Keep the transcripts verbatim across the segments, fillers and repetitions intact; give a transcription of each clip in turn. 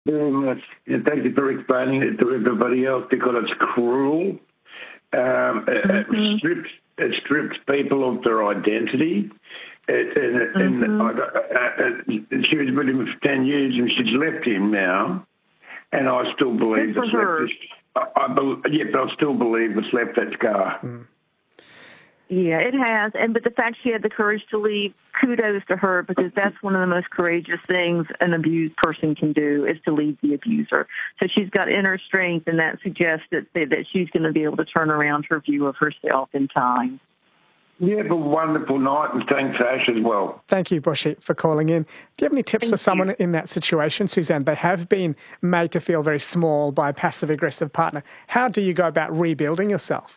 very much. And thank you for explaining it to everybody else, because it's cruel. Um, mm-hmm. It strips it strips people of their identity. It, and mm-hmm. and I, uh, she was with him for ten years, and she's left him now. And I still believe Good it's for her. left. This, I, I be, yeah, but I still believe it's left that scar. Mm. Yeah, it has. And but the fact she had the courage to leave, kudos to her, because that's one of the most courageous things an abused person can do, is to leave the abuser. So she's got inner strength, and that suggests that that she's going to be able to turn around her view of herself in time. You have a wonderful night, and thanks, Ash, as well. Thank you, Bushy, for calling in. Do you have any tips Thank for someone you. in that situation, Suzanne? They have been made to feel very small by a passive-aggressive partner. How do you go about rebuilding yourself?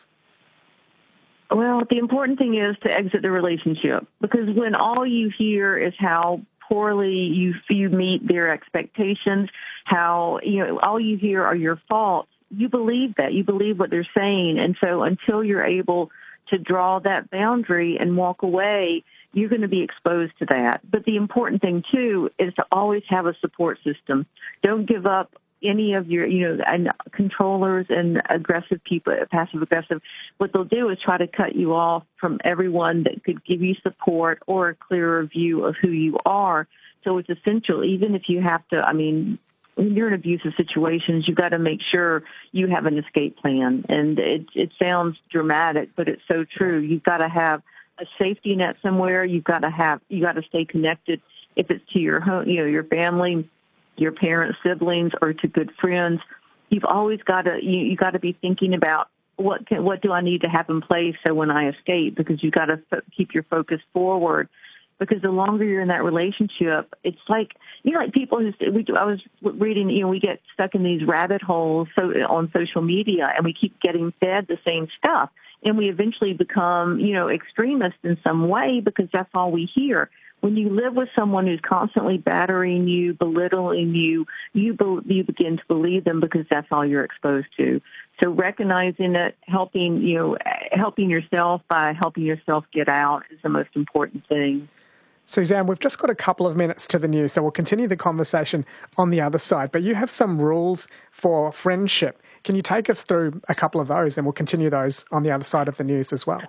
Well, the important thing is to exit the relationship, because when all you hear is how poorly you you meet their expectations, how, you know, all you hear are your faults, you believe that. You believe what they're saying. And so until you're able to draw that boundary and walk away, you're going to be exposed to that. But the important thing, too, is to always have a support system. Don't give up any of your, you know, and controllers and aggressive people, passive aggressive. What they'll do is try to cut you off from everyone that could give you support or a clearer view of who you are. So it's essential, even if you have to, I mean, when you're in abusive situations, you've got to make sure you have an escape plan. And it, it sounds dramatic, but it's so true. You've got to have a safety net somewhere. You've got to have, you got to stay connected. If it's to your home, you know, your family, your parents, siblings, or to good friends, you've always got to, you, you got to be thinking about what can, what do I need to have in place so when I escape, because you've got to fo- keep your focus forward. Because the longer you're in that relationship, it's like, you know, like people who, we, I was reading, you know, we get stuck in these rabbit holes so, on social media, and we keep getting fed the same stuff. And we eventually become, you know, extremists in some way, because that's all we hear. When you live with someone who's constantly battering you, belittling you, you, be, you begin to believe them, because that's all you're exposed to. So recognizing it, helping, you know, helping yourself by helping yourself get out is the most important thing. Suzanne, we've just got a couple of minutes to the news, so we'll continue the conversation on the other side. But you have some rules for friendship. Can you take us through a couple of those, and we'll continue those on the other side of the news as well?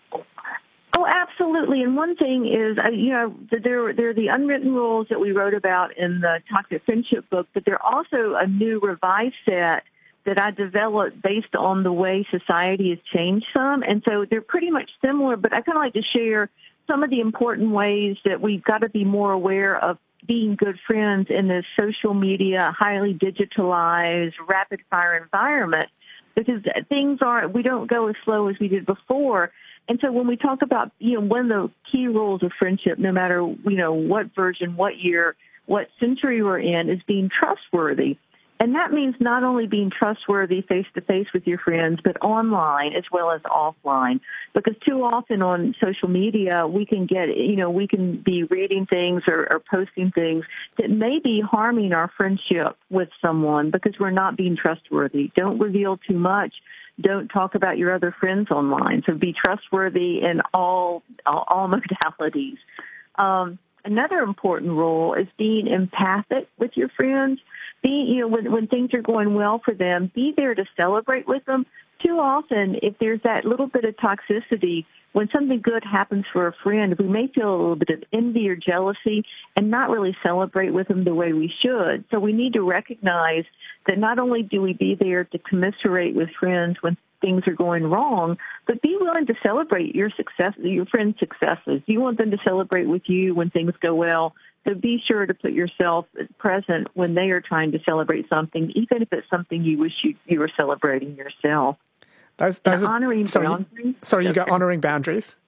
Oh, absolutely. And one thing is, uh, you know, there, there are the unwritten rules that we wrote about in the Toxic Friendship book, but there are also a new revised set that I developed based on the way society has changed some. And so they're pretty much similar, but I kind of like to share some of the important ways that we've got to be more aware of being good friends in this social media, highly digitalized, rapid-fire environment, because things aren't, we don't go as slow as we did before. And so when we talk about, you know, one of the key rules of friendship, no matter, you know, what version, what year, what century we're in, is being trustworthy. And that means not only being trustworthy face-to-face with your friends, but online as well as offline. Because too often on social media, we can get, you know, we can be reading things or, or posting things that may be harming our friendship with someone because we're not being trustworthy. Don't reveal too much. Don't talk about your other friends online. So be trustworthy in all, all, all modalities. Um, another important rule is being empathic with your friends. Be, you know, when, when things are going well for them, be there to celebrate with them. Too often, if there's that little bit of toxicity, when something good happens for a friend, we may feel a little bit of envy or jealousy and not really celebrate with them the way we should. So we need to recognize that not only do we be there to commiserate with friends when things are going wrong, but be willing to celebrate your success, your friends' successes. You want them to celebrate with you when things go well. So be sure to put yourself present when they are trying to celebrate something, even if it's something you wish you, you were celebrating yourself. Those, those and are, honoring sorry, boundaries. Sorry, you got honoring boundaries.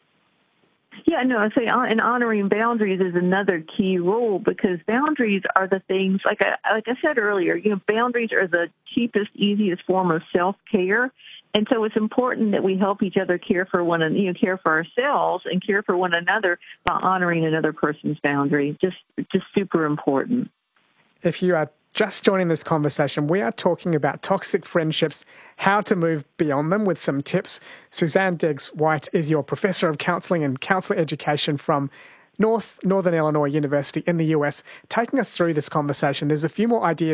Yeah, no, I say, and honoring boundaries is another key rule, because boundaries are the things, like I, like I said earlier, you know, boundaries are the cheapest, easiest form of self-care. And so it's important that we help each other care for one, you know, care for ourselves and care for one another by honoring another person's boundary. Just, just super important. If you are just joining this conversation, we are talking about toxic friendships, how to move beyond them with some tips. Suzanne Deggs-White is your Professor of Counselling and Counsellor Education from North Northern Illinois University in the U S, taking us through this conversation. There's a few more ideas